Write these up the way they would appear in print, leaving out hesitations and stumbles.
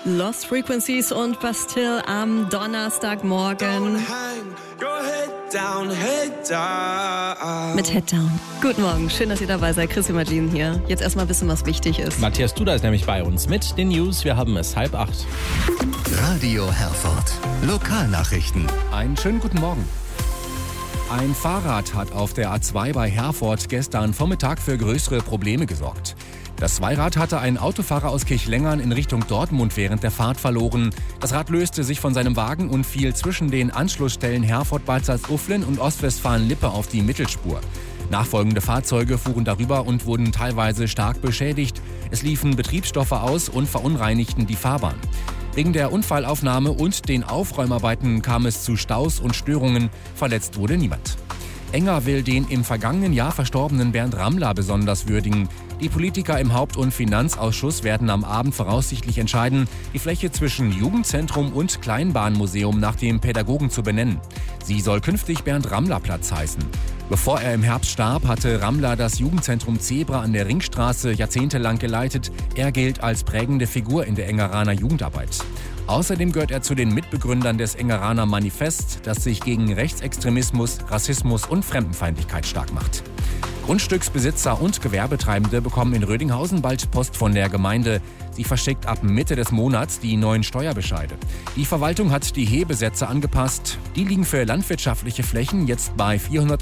Lost Frequencies und Bastille am Donnerstagmorgen. Mit Head Down. Guten Morgen, schön, dass ihr dabei seid. Chris Imagine hier. Jetzt erstmal wissen, was wichtig ist. Matthias Duda ist nämlich bei uns mit den News. Wir haben es 7:30. Radio Herford. Lokalnachrichten. Einen schönen guten Morgen. Ein Fahrrad hat auf der A2 bei Herford gestern Vormittag für größere Probleme gesorgt. Das Zweirad hatte einen Autofahrer aus Kirchlengern in Richtung Dortmund während der Fahrt verloren. Das Rad löste sich von seinem Wagen und fiel zwischen den Anschlussstellen Herford-Bad Salzuflen und Ostwestfalen-Lippe auf die Mittelspur. Nachfolgende Fahrzeuge fuhren darüber und wurden teilweise stark beschädigt. Es liefen Betriebsstoffe aus und verunreinigten die Fahrbahn. Wegen der Unfallaufnahme und den Aufräumarbeiten kam es zu Staus und Störungen. Verletzt wurde niemand. Enger will den im vergangenen Jahr verstorbenen Bernd Rammler besonders würdigen. Die Politiker im Haupt- und Finanzausschuss werden am Abend voraussichtlich entscheiden, die Fläche zwischen Jugendzentrum und Kleinbahnmuseum nach dem Pädagogen zu benennen. Sie soll künftig Bernd-Rammler-Platz heißen. Bevor er im Herbst starb, hatte Rammler das Jugendzentrum Zebra an der Ringstraße jahrzehntelang geleitet. Er gilt als prägende Figur in der Engeraner Jugendarbeit. Außerdem gehört er zu den Mitbegründern des Engeraner Manifest, das sich gegen Rechtsextremismus, Rassismus und Fremdenfeindlichkeit stark macht. Grundstücksbesitzer und Gewerbetreibende bekommen in Rödinghausen bald Post von der Gemeinde. Sie verschickt ab Mitte des Monats die neuen Steuerbescheide. Die Verwaltung hat die Hebesätze angepasst. Die liegen für landwirtschaftliche Flächen jetzt bei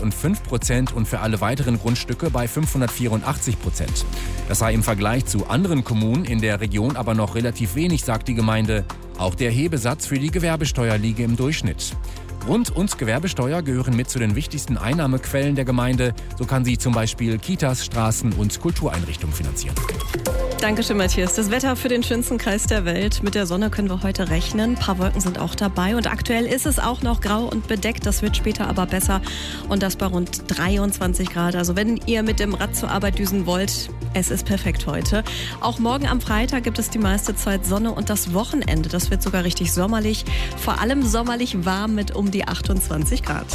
405% und für alle weiteren Grundstücke bei 584%. Das sei im Vergleich zu anderen Kommunen in der Region aber noch relativ wenig, sagt die Gemeinde. Auch der Hebesatz für die Gewerbesteuer liege im Durchschnitt. Grund- und Gewerbesteuer gehören mit zu den wichtigsten Einnahmequellen der Gemeinde. So kann sie zum Beispiel Kitas, Straßen und Kultureinrichtungen finanzieren. Dankeschön, Matthias. Das Wetter für den schönsten Kreis der Welt. Mit der Sonne können wir heute rechnen. Ein paar Wolken sind auch dabei. Und aktuell ist es auch noch grau und bedeckt. Das wird später aber besser. Und das bei rund 23 Grad. Also wenn ihr mit dem Rad zur Arbeit düsen wollt, es ist perfekt heute. Auch morgen am Freitag gibt es die meiste Zeit Sonne. Und das Wochenende, das wird sogar richtig sommerlich. Vor allem sommerlich warm mit um die 28 Grad.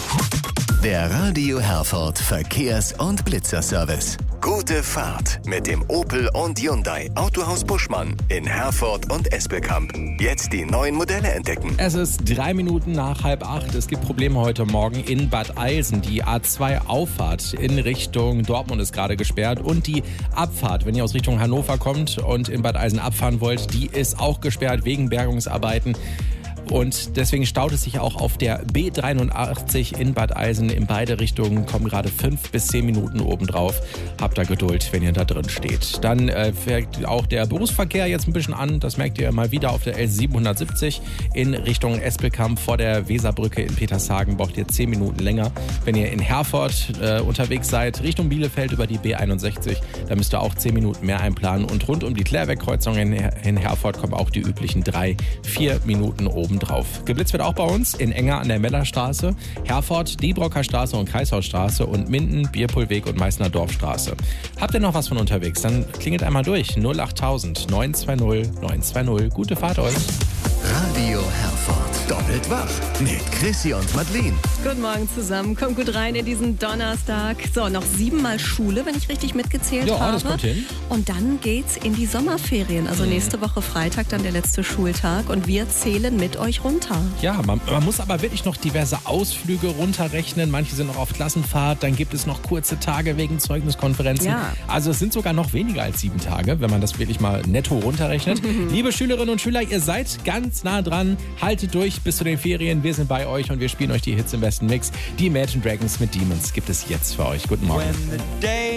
Der Radio Herford Verkehrs- und Blitzerservice. Gute Fahrt mit dem Opel und Hyundai Autohaus Buschmann in Herford und Espelkamp. Jetzt die neuen Modelle entdecken. Es ist 3 Minuten nach 7:30. Es gibt Probleme heute Morgen in Bad Eilsen. Die A2-Auffahrt in Richtung Dortmund ist gerade gesperrt und die Abfahrt, wenn ihr aus Richtung Hannover kommt und in Bad Eilsen abfahren wollt, die ist auch gesperrt wegen Bergungsarbeiten. Und deswegen staut es sich auch auf der B83 in Bad Eilsen. In beide Richtungen kommen gerade 5 bis 10 Minuten obendrauf. Habt da Geduld, wenn ihr da drin steht. Dann fährt auch der Berufsverkehr jetzt ein bisschen an. Das merkt ihr mal wieder auf der L770 in Richtung Espelkamp vor der Weserbrücke in Petershagen. Braucht ihr 10 Minuten länger. Wenn ihr in Herford unterwegs seid, Richtung Bielefeld über die B61, da müsst ihr auch 10 Minuten mehr einplanen. Und rund um die Klärwerkkreuzung in Herford kommen auch die üblichen 3-4 Minuten oben drauf. Geblitzt wird auch bei uns in Enger an der Mellerstraße, Herford, Diebrocker Straße und Kreishausstraße und Minden, Bierpohlweg und Meißner Dorfstraße. Habt ihr noch was von unterwegs? Dann klingelt einmal durch. 08000 920 920. Gute Fahrt euch. Radio Herford. Doppelt wach mit Chrissy und Madeleine. Guten Morgen zusammen. Kommt gut rein in diesen Donnerstag. So, noch 7-mal Schule, wenn ich richtig mitgezählt habe. Ja, das kommt hin. Und dann geht's in die Sommerferien. Also nächste Woche Freitag dann der letzte Schultag. Und wir zählen mit euch runter. Ja, man muss aber wirklich noch diverse Ausflüge runterrechnen. Manche sind noch auf Klassenfahrt. Dann gibt es noch kurze Tage wegen Zeugniskonferenzen. Ja. Also es sind sogar noch weniger als 7 Tage, wenn man das wirklich mal netto runterrechnet. Liebe Schülerinnen und Schüler, ihr seid ganz nah dran. Haltet durch bis zu den Ferien. Wir sind bei euch und wir spielen euch die Hits im besten Mix. Die Imagine Dragons mit Demons gibt es jetzt für euch. Guten Morgen.